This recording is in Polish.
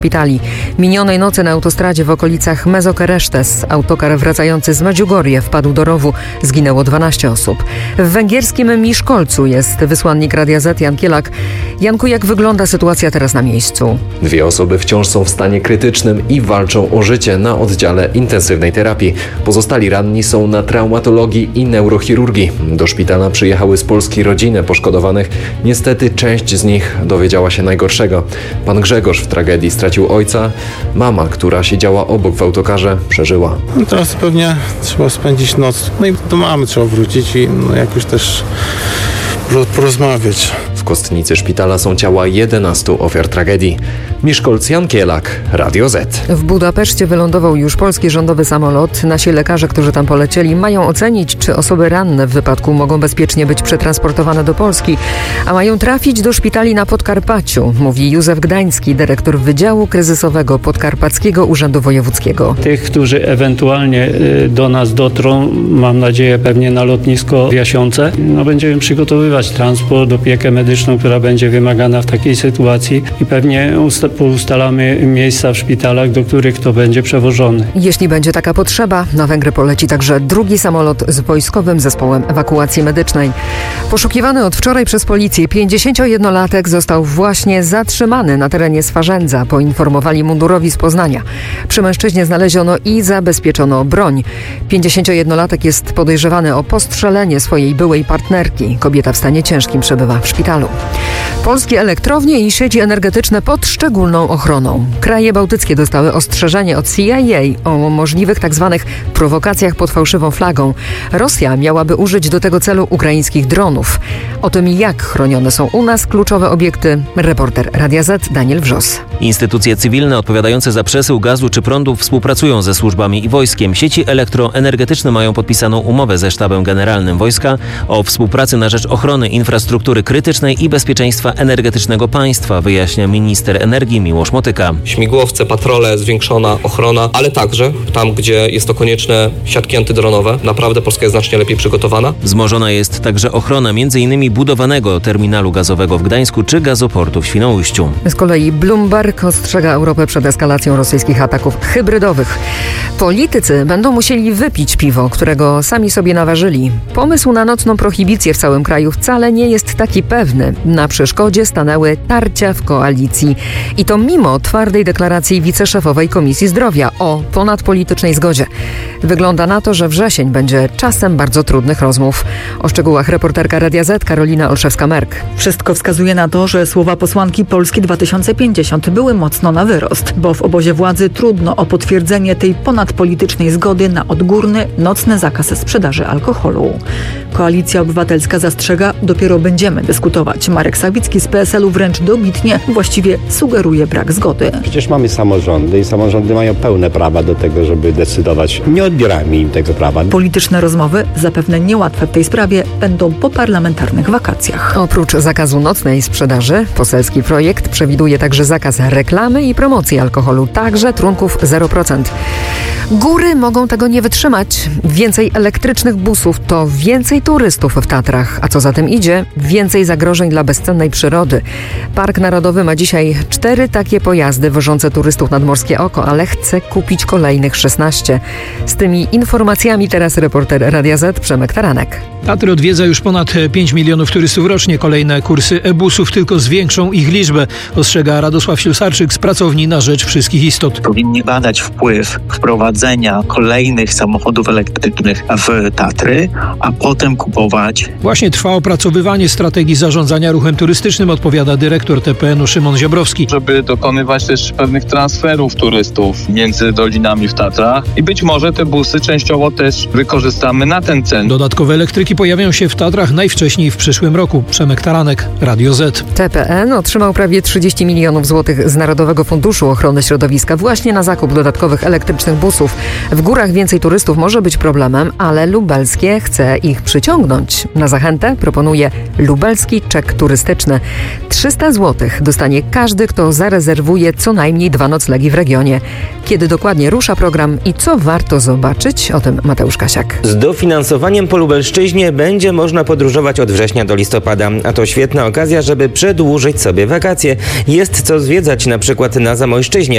szpitali. Minionej nocy na autostradzie w okolicach Mezokeresztes autokar wracający z Medjugorje wpadł do rowu. Zginęło 12 osób. W węgierskim Miskolcu jest wysłannik Radia Z Jan Kielak. Janku, jak wygląda sytuacja teraz na miejscu? 2 osoby wciąż są w stanie krytycznym i walczą o życie na oddziale intensywnej terapii. Pozostali ranni są na traumatologii i neurochirurgii. Do szpitala przyjechały z Polski rodziny poszkodowanych. Niestety część z nich dowiedziała się najgorszego. Pan Grzegorz w tragedii stracił ojca. Mama, która siedziała obok w autokarze, przeżyła. Teraz pewnie trzeba spędzić noc. No i do mamy trzeba wrócić i jakoś też porozmawiać. W kostnicy szpitala są ciała 11 ofiar tragedii. Miszkolc, Jan Kielak, Radio Z. W Budapeszcie wylądował już polski rządowy samolot. Nasi lekarze, którzy tam polecieli, mają ocenić, czy osoby ranne w wypadku mogą bezpiecznie być przetransportowane do Polski, a mają trafić do szpitali na Podkarpaciu, mówi Józef Gdański, dyrektor Wydziału Kryzysowego Podkarpackiego Urzędu Wojewódzkiego. Tych, którzy ewentualnie do nas dotrą, mam nadzieję pewnie na lotnisko w Jasionce, będziemy przygotowywać transport, opiekę medyczną, która będzie wymagana w takiej sytuacji i pewnie ustalamy miejsca w szpitalach, do których to będzie przewożony. Jeśli będzie taka potrzeba, na Węgry poleci także drugi samolot z wojskowym zespołem ewakuacji medycznej. Poszukiwany od wczoraj przez policję 51-latek został właśnie zatrzymany na terenie Swarzędza, poinformowali mundurowi z Poznania. Przy mężczyźnie znaleziono i zabezpieczono broń. 51-latek jest podejrzewany o postrzelenie swojej byłej partnerki. Kobieta w stanie ciężkim przebywa w szpitalu. Polskie elektrownie i sieci energetyczne pod szczególną ochroną. Kraje bałtyckie dostały ostrzeżenie od CIA o możliwych tzw. prowokacjach pod fałszywą flagą. Rosja miałaby użyć do tego celu ukraińskich dronów. O tym, jak chronione są u nas kluczowe obiekty, reporter Radia Z Daniel Wrzos. Instytucje cywilne odpowiadające za przesył gazu czy prądu współpracują ze służbami i wojskiem. Sieci elektroenergetyczne mają podpisaną umowę ze Sztabem Generalnym Wojska o współpracy na rzecz ochrony infrastruktury krytycznej i bezpieczeństwa energetycznego państwa, wyjaśnia minister energii Miłosz Motyka. Śmigłowce, patrole, zwiększona ochrona, ale także tam, gdzie jest to konieczne, siatki antydronowe. Naprawdę Polska jest znacznie lepiej przygotowana. Wzmożona jest także ochrona m.in. budowanego terminalu gazowego w Gdańsku czy gazoportu w Świnoujściu. Z kolei Bloomberg ostrzega Europę przed eskalacją rosyjskich ataków hybrydowych. Politycy będą musieli wypić piwo, którego sami sobie naważyli. Pomysł na nocną prohibicję w całym kraju wcale nie jest taki pewny. Na przeszkodzie stanęły tarcia w koalicji. I to mimo twardej deklaracji wiceszefowej Komisji Zdrowia o ponadpolitycznej zgodzie. Wygląda na to, że wrzesień będzie czasem bardzo trudnych rozmów. O szczegółach reporterka Radia Z Karolina Olszewska-Merk. Wszystko wskazuje na to, że słowa posłanki Polski 2050 były mocno na wyrost, bo w obozie władzy trudno o potwierdzenie tej ponadpolitycznej zgody na odgórny, nocny zakaz sprzedaży alkoholu. Koalicja Obywatelska zastrzega, dopiero będziemy dyskutować. Marek Sawicki z PSL-u wręcz dobitnie właściwie sugeruje brak zgody. Przecież mamy samorządy i samorządy mają pełne prawa do tego, żeby decydować. Nie odbieramy im tego prawa. Polityczne rozmowy, zapewne niełatwe w tej sprawie, będą po parlamentarnych wakacjach. Oprócz zakazu nocnej sprzedaży, poselski projekt przewiduje także zakaz reklamy i promocji alkoholu, także trunków 0%. Góry mogą tego nie wytrzymać. Więcej elektrycznych busów to więcej turystów w Tatrach, a co za tym idzie, więcej zagrożeń dla bezcennej przyrody. Park Narodowy ma dzisiaj 4 takie pojazdy wożące turystów nad Morskie Oko, ale chce kupić kolejnych 16. Z tymi informacjami teraz reporter Radia Z Przemek Taranek. Tatry odwiedza już ponad 5 milionów turystów rocznie. Kolejne kursy e-busów tylko zwiększą ich liczbę, ostrzega Radosław Ślusarczyk z Pracowni na Rzecz Wszystkich Istot. Powinni badać wpływ wprowadzenia kolejnych samochodów elektrycznych w Tatry, a potem kupować. Właśnie trwa opracowywanie strategii zarządzania ruchem turystycznym, odpowiada dyrektor TPN-u Szymon Ziobrowski. Żeby dokonywać też pewnych transferów turystów między dolinami w Tatrach i być może te busy częściowo też wykorzystamy na ten cel. Dodatkowe elektryki pojawią się w Tatrach najwcześniej w przyszłym roku. Przemek Taranek, Radio Z. TPN otrzymał prawie 30 milionów złotych z Narodowego Funduszu Ochrony Środowiska właśnie na zakup dodatkowych elektrycznych busów. W górach więcej turystów może być problemem, ale lubelskie chce ich przyciągnąć. Na zachętę proponuje lubelski czek turystyczny. 300 zł dostanie każdy, kto zarezerwuje co najmniej 2 noclegi w regionie. Kiedy dokładnie rusza program i co warto zobaczyć? O tym Mateusz Kasiak. Z dofinansowaniem po Lubelszczyźnie będzie można podróżować od września do listopada, a to świetna okazja, żeby przedłużyć sobie wakacje. Jest co zwiedzać na przykład na Zamojszczyźnie.